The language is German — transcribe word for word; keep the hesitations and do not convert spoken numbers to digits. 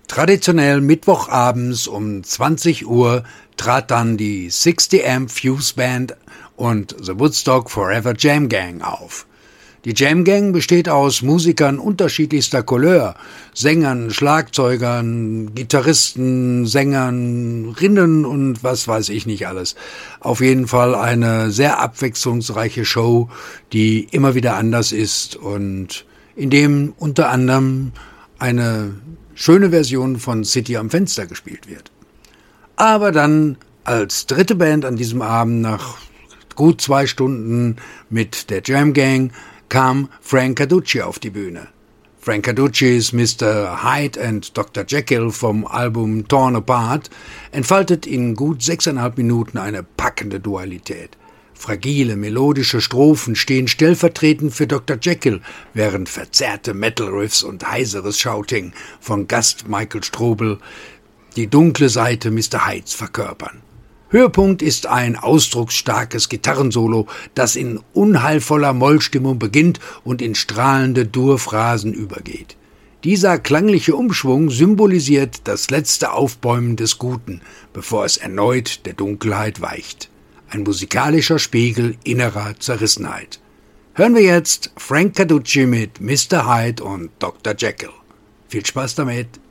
Traditionell mittwochabends um zwanzig Uhr trat dann die sixty amp Fuse Band und The Woodstock Forever Jam Gang auf. Die Jam Gang besteht aus Musikern unterschiedlichster Couleur, Sängern, Schlagzeugern, Gitarristen, Sängern, Rinnen und was weiß ich nicht alles. Auf jeden Fall eine sehr abwechslungsreiche Show, die immer wieder anders ist und in dem unter anderem eine schöne Version von City am Fenster gespielt wird. Aber dann als dritte Band an diesem Abend nach gut zwei Stunden mit der Jam Gang kam Frank Carducci auf die Bühne. Frank Carducci's Mister Hyde and Doktor Jekyll vom Album Torn Apart entfaltet in gut sechseinhalb Minuten eine packende Dualität. Fragile, melodische Strophen stehen stellvertretend für Doktor Jekyll, während verzerrte Metal-Riffs und heiseres Shouting von Gast Michael Strobel die dunkle Seite Mister Hydes verkörpern. Höhepunkt ist ein ausdrucksstarkes Gitarrensolo, das in unheilvoller Mollstimmung beginnt und in strahlende Dur-Phrasen übergeht. Dieser klangliche Umschwung symbolisiert das letzte Aufbäumen des Guten, bevor es erneut der Dunkelheit weicht. Ein musikalischer Spiegel innerer Zerrissenheit. Hören wir jetzt Frank Carducci mit Mister Hyde und Doktor Jekyll. Viel Spaß damit!